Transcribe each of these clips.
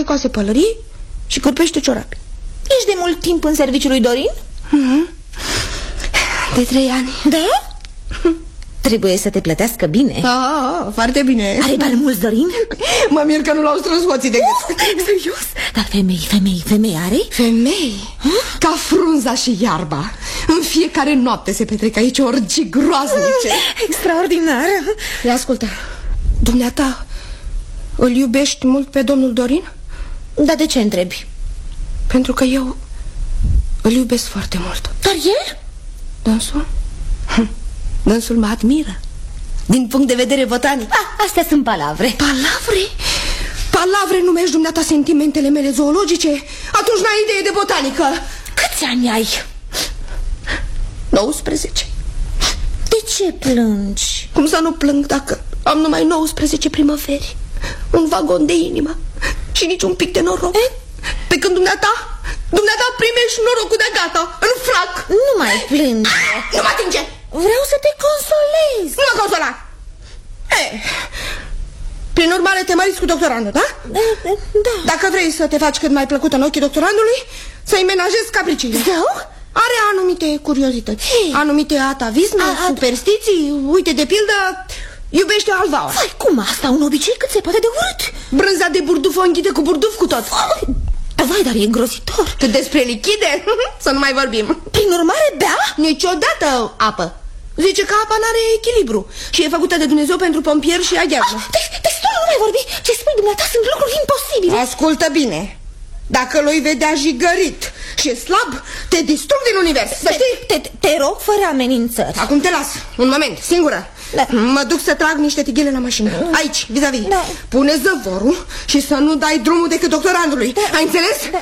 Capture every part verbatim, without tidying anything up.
care coase pălării și cârpește ciorapi. Ești de mult timp în serviciul lui Dorin? Mm-hmm. De trei ani. Da? Trebuie să te plătească bine. Ah, foarte bine. Are bani mulți, Dorin? Mă mir că nu l-au strâns hoții de gât. Oh, serios? Dar femei, femei, femei are? Femei? Huh? Ca frunza și iarba. În fiecare noapte se petrec aici orgii groaznice. Extraordinar. Le ascultă. Dumneata, îl iubești mult pe domnul Dorin? Dar de ce întrebi? Pentru că eu îl iubesc foarte mult. Dar el? Dânsul? Dânsul mă admiră din punct de vedere botanic. Ah, astea sunt palavre. Palavre? Palavre numești dumneata sentimentele mele zoologice? Atunci n-ai idee de botanică. Câți ani ai? nouăsprezece. De ce plângi? Cum să nu plâng dacă am numai nouăsprezece primăveri, un vagon de inimă și nici un pic de noroc? E? Pe când dumneata, dumneata primești norocul de gata, în frac. Nu mai plânge. Nu mă atinge. Vreau să te consolez. Nu mă consola. E, prin urmare te măriți cu doctorandul, da? Da. Dacă vrei să te faci cât mai plăcut în ochii doctorandului, să-i menajezi capriciile. Zău? Are anumite curiozități, hey. Anumite atavisme, A, superstiții. Uite, de pildă, iubește albaua. Vai, cum asta? Un obicei cât se poate de urât. Brânza de burduf o înghide cu burduf cu tot. Vai, dar e îngrozitor. Cât despre lichide, să nu mai vorbim. Prin urmare, bea? Niciodată apă. Zice că apa n-are echilibru și e făcută de Dumnezeu pentru pompier și aghiază. Deci, destul, nu mai vorbi. Ce spui dumneata sunt lucruri imposibile. Ascultă bine. Dacă l-o-i vedea jigărit și e slab, te distrug din univers. Să știi? Te, te, te rog fără amenințări. Acum te las, un moment, singură. Da. Mă duc să trag niște tighele la mașină. Aici, vis-a-vis. Da. Pune zăvorul și să nu dai drumul decât doctorandului. Da. Ai înțeles? Da.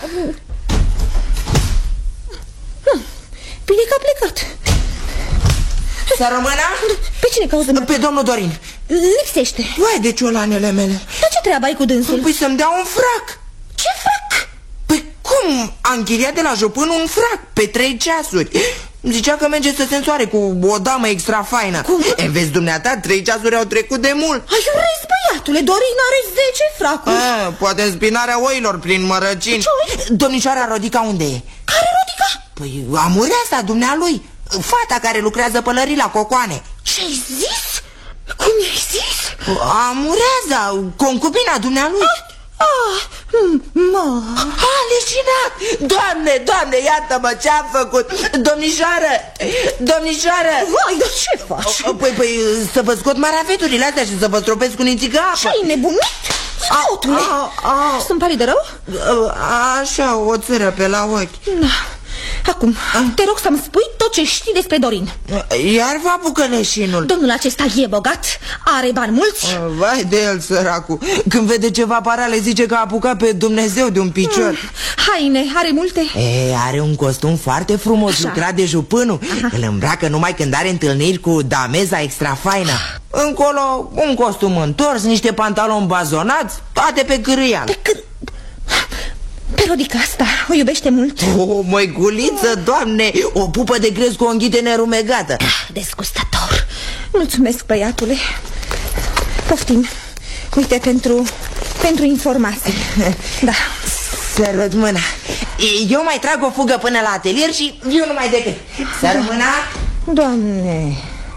Hm. Bine că a plecat. Să rămână? Pe cine caută? Pe domnul Dorin. Lipsește. Uai, de ciolanele mele. Dar ce treabă ai cu dânsul? Păi să-mi dea un frac. Ce frac? Păi cum? A închiriat de la jupân un frac pe trei ceasuri. Zicea că merge să se însoare cu o damă extra faină. Cum? E, vezi, dumneata, trei ceasuri au trecut de mult. Ai râs, băiatule, Dorin are zece fracuri. A, poate în spinarea oilor prin mărăcini. Domnișoara Rodica unde e? Care Rodica? Păi amureasa dumnealui, fata care lucrează pălării la cocoane. Ce-ai zis? Cum i-ai zis? Amureasa, concubina dumnealui. Ah, ah, mă. Ah, leșinat! Doamne, doamne, iată-mă ce-am făcut. Domnișoară, domnișoară. Vai, dar ce faci? Păi, păi, să vă scot marafeturile astea și să vă stropesc cu nițică apă. Ce-ai nebunit? Scotule, să-mi pare de rău? Așa, o țără pe la ochi. Da. Acum, te rog să-mi spui tot ce știi despre Dorin. Iar va apucă leșinul. Domnul acesta e bogat, are bani mulți. Vai de el, săracul. Când vede ceva parale zice că a apucat pe Dumnezeu de un picior. mm. Haine, are multe? E, are un costum foarte frumos. Așa. Lucrat de jupânul. Aha. Îl îmbracă numai când are întâlniri cu dameza extra faină. Încolo, un costum întors, niște pantaloni bazonați, toate pe cârâială. Pe câr... Pe Rodica asta o iubește mult. O măiculiță, doamne, o pupă de crez cu o înghite nerumegată. Desgustător. Mulțumesc, băiatule. Poftim. Uite, pentru, pentru informații. Da. Sărut mâna. Eu mai trag o fugă până la atelier și eu numai decât. Sărut mâna. Doamne.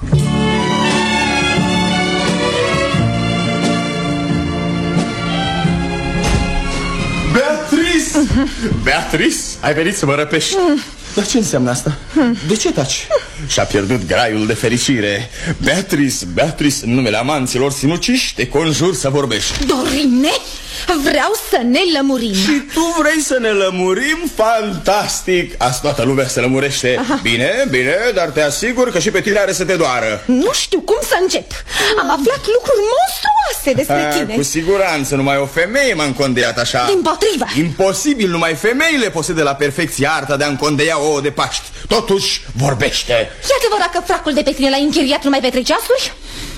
Beatrice! Beatrice, ai venit să mă răpești. Dar ce înseamnă asta? De ce taci? Și-a pierdut graiul de fericire. Beatrice, Beatrice, în numele amanților sinuciși, te conjur să vorbești. Dorine, vreau să ne lămurim. Și tu vrei să ne lămurim? Fantastic! Azi toată lumea se lămurește. Aha. Bine, bine, dar te asigur că și pe tine are să te doară. Nu știu cum să încep. Am aflat lucruri monstruoase despre A, tine. Cu siguranță, numai o femeie m-a încondeiat așa. Dimpotrivă. Imposibil, numai femeile posedă la perfecție arta de a încondeia ouă de Paști. Totuși, vorbește. E adevărat că fracul de pe tine l-ai închiriat numai pe trei ceasuri?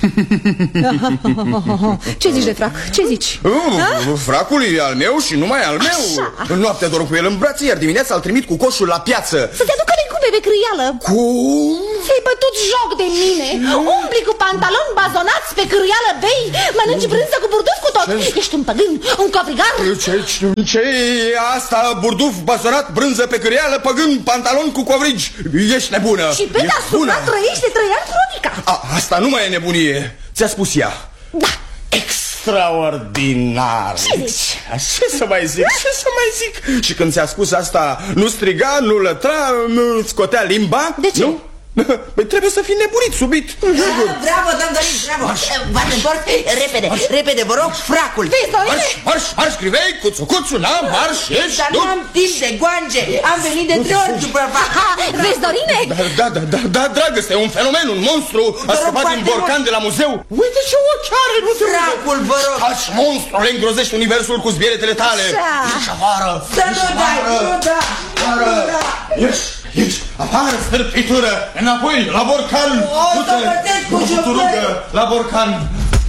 Ce zici de frac? Ce zici? Uh, fracul e al meu și numai al meu. Așa. În noaptea dorm cu el în brațe, iar dimineața îl trimit cu coșul la piață. Să te aducă legume pe cârâială. Cum? Ți-ai bătut joc de mine. Umbli cu pantaloni bazonați pe cârâială, bei, mănânci brânză cu burduf cu tot. Ești un păgân, un coprigar. Ce, ce, ce e asta? Burduf bazonat, brânză pe cârâială, păgân, pantalon cu covrigi. Ești nebună. Și pe deasupra trăiește trei ani cronica. A, asta nu mai e nebunie. Ți-a spus ea. Da. Extraordinar. Ce zici? Ce să mai zic, ce să mai zic? Și când ți-a spus asta, nu striga, nu lătra, nu scotea limba? De ce? Nu? Păi trebuie să fii nebunit subit. Bravo, domn Dorin, bravo. V-ați întors? Repede, repede, vă rog, fracul. Marș, marș, marș, Grivei, cuțu, cuțu, na, marș, ești. Dar nu am timp de goange. Am venit de trei ori după fața. Vezi, Dorine? Da, da, da, da, dragă, este un fenomen, un monstru. A scăpat din borcan de la muzeu. Uite ce ochi are, nu te Fracul, vă rog. Taci, monstru, le îngrozești universul cu zbieretele tale. Ieși afară. Să nu dai, nu da. Ieși, ieși, afară, stârpitură. Înapoi, la borcan. O să vătesc cu jucări. La borcan.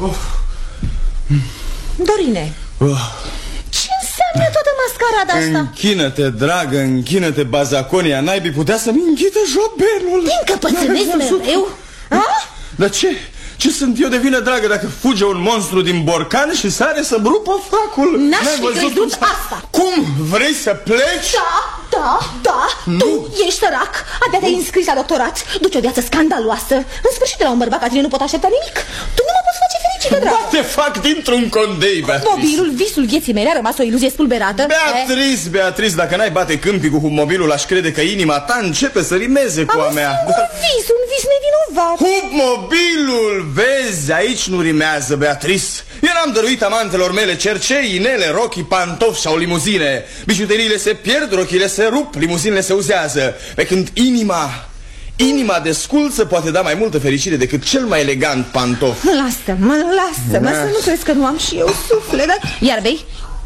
Dorine, ce înseamnă toată mascarada asta? Închină-te, dragă, închină-te, bazaconia naibii, putea să-mi înghite jobelul. Te încăpățânezi mereu? Dar ce? Ce sunt eu de vină, dragă, dacă fuge un monstru din borcan și sare să rupă fracul? N-aș fi crezut asta. Cum? Vrei să pleci? Da, da, da, nu. Tu ești sărac. Abia te-ai înscris la doctorat. Duci o viață scandaloasă. În sfârșit, de la un bărbat ca tine nu pot aștepta nimic. Tu nu mă poți face fericită, dragă. Te fac dintr-un condei, Beatrice. Mobilul, visul vieții mele a rămas o iluzie spulberată. Beatrice, Beatrice, dacă n-ai bate câmpii cu mobilul, aș crede că inima ta începe să rimeze cu a mea. Un vis, un vis nevinovat. Cu mobilul, vezi, aici nu rimează, Beatrice. Eu n-am dăruit amantelor mele cercei, inele, rochii, pantofi sau limuzine. Bijuteriile se pierd, rochile se rup, limuzinele se uzează. Pe când inima, inima de sculță poate da mai multă fericire decât cel mai elegant pantof. Lasă-mă, lasă-mă, să nu crezi că nu am și eu suflet. Iar bei?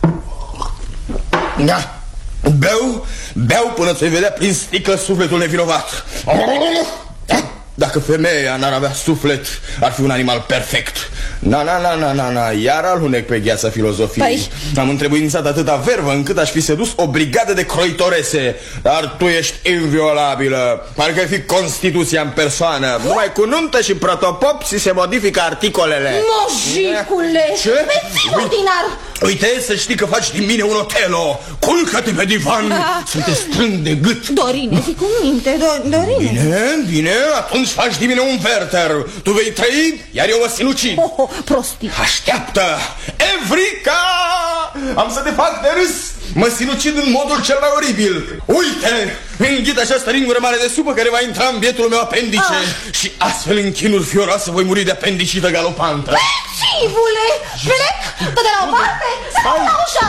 Da, beau, beau până ți-ai vedea prin sticlă sufletul nevinovat. Dacă femeia n-ar avea suflet, ar fi un animal perfect. Na, na, na, na, na, na, iar alunec pe gheața filozofiei. Păi... Am întrebuințat atâta vervă încât aș fi sedus o brigadă de croitorese. Dar tu ești inviolabilă. Parcă ai fi Constituția în persoană. Numai cu nuntă și protopop ți se modifică articolele. Mojicule, ce? bețiv ordinar. Uite, să știi că faci din mine un Otelo. Culcă-te pe divan, să te strâng de gât. Dorine, zic cu minte, do Dorine. Bine, bine, atunci faci din mine un Werther. Tu vei trăi, iar eu o sinucid. Oh, oh, prostii. Așteaptă, Evrica! Am să te fac de râs. Mă sinucid în modul cel mai oribil. Uite, înghit această ringură mare de supă care va intra în bietul meu apendice. ah. Și astfel în chinuri fioroase voi muri de apendicită galopantă. Bețivule, plec, dă de la o parte, să dă la ușa.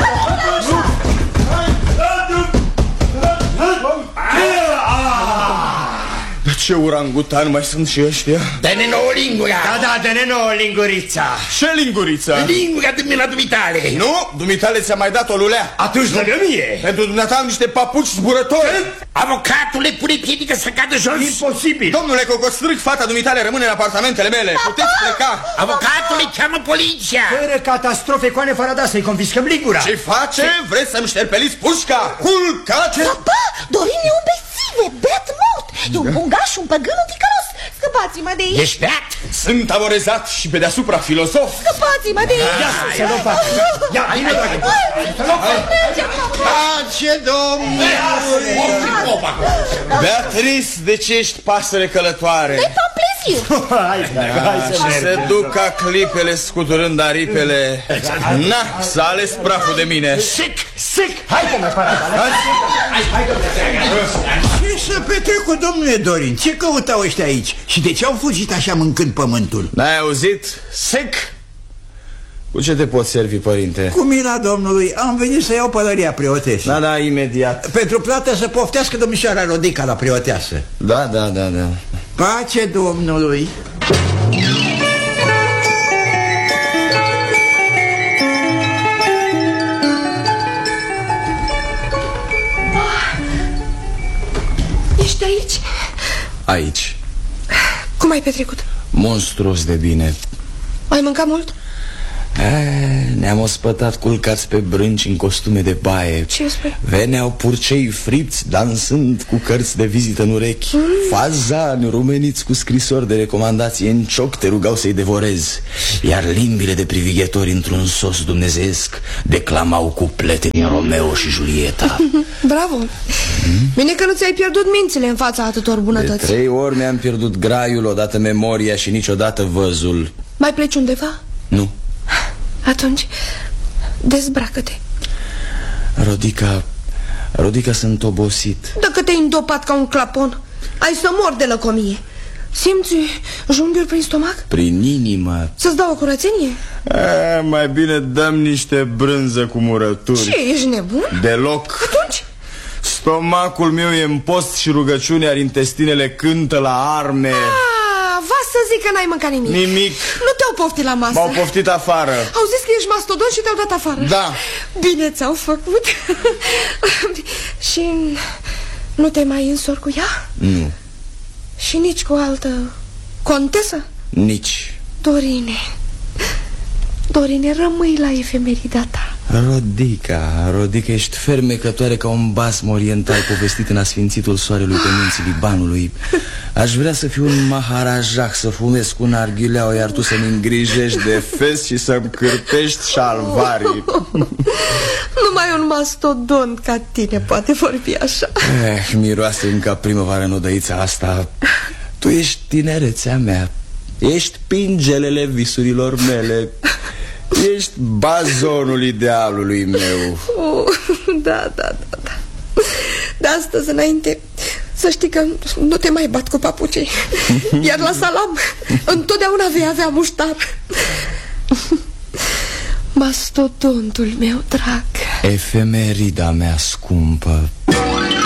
Dar ce urangutan mai sunt și ăștia? Dă-ne nouă lingura. Da, da, dă-ne nouă lingurița. Ce lingurița? Lingura din mâna dumitale. Nu, dumitale ți-a mai dat o lulea. Atunci dă-ne mie. Pentru dumneata am niște papuci zburători. Avocatule, pune piedică să cadă jos. Imposibil. Domnule Cocostrâc, fata dumitale rămâne în apartamentele mele. Puteți pleca. Avocatule, cheamă poliția. Fără catastrofe, coane fără da, să-i confiscăm lingura. Ce face? Vreți să-mi șterpeliți pușca? Culcați! Papa, Dorin e un bețiv, e beat mort. E un bungaș, un păgân, un ticălos. Scăpați-mă de aici. Ești beat? Sunt aborezat și pe deasupra filosof. Scăpați-mă de aici. Ia să nu fac. Ia, vine, dragă. Pace, domnule. Beatrice, de ce ești pasăre călătoare? De pamplezir. Hai, dragă, hai să mergem. Se duc ca clipele scuturând aripele. Na, s-a ales praful de mine. Sec, sec. Hai că mă parat. Hai că Ce s-a petrecut, domnule Dorin? Ce căutau ăștia aici? Și de ce au fugit așa mâncând pământul? N-ai auzit? Sec! Cu ce te pot servi, părinte? Cu mila domnului, am venit să iau pălăria preoteasă. Da, da, imediat. Pentru plată să poftească domnișoara Rodica la preoteasă. Da, da, da, da. Pace Domnului! Ești aici? Aici. Cum ai petrecut? Monstruos de bine. Ai mâncat mult? Ne-am ospătat culcați pe brânci în costume de baie. Ce spui? Veneau purcei fripți dansând cu cărți de vizită în urechi. mm. Fazani rumeniți cu scrisori de recomandație în cioc te rugau să-i devorezi. Iar limbile de privighetori într-un sos dumnezeesc declamau cuplete din Romeo și Julieta. Bravo. mm? Bine că nu ți-ai pierdut mințile în fața atâtor bunătăți. De trei ori mi-am pierdut graiul, odată memoria și niciodată văzul. Mai pleci undeva? Nu. Atunci, dezbracă-te. Rodica, Rodica, sunt obosit. Dacă te-ai îndopat ca un clapon, ai să mor de lăcomie. Simți junghiuri prin stomac? Prin inimă. Să-ți dau o curățenie? A, mai bine dăm niște brânză cu murături. Ce, ești nebun? Deloc. Atunci? Stomacul meu e în post și rugăciune, iar intestinele cântă la arme. Ah, va să zic că n-ai mâncat nimic. Nimic. Nu te-au poftit la masă. M-au poftit afară. Au zis că ești mastodon și te-au dat afară. Da. Bine ți-au făcut. Și nu te mai însori cu ea? Nu. Și nici cu altă contesă? Nici. Dorine, Dorine, rămâi la efemerida ta. Rodica, Rodica, ești fermecătoare ca un basm oriental povestit în asfințitul soarelui pe munții Libanului. Aș vrea să fiu un maharajah, să fumez cu narghileau, iar tu să-mi îngrijești de fes și să-mi cârpești șalvarii. Numai un mastodon ca tine poate vorbi așa. Eh, miroase încă primăvară în odăița asta. Tu ești tinerețea mea. Ești pingelele visurilor mele. Ești bazonul idealului meu. Oh, da, da, da, da. De astăzi înainte, să știi că nu te mai bat cu papucii. Iar la salam întotdeauna vei avea muștar. Mastodontul meu drag. Efemerida mea scumpă.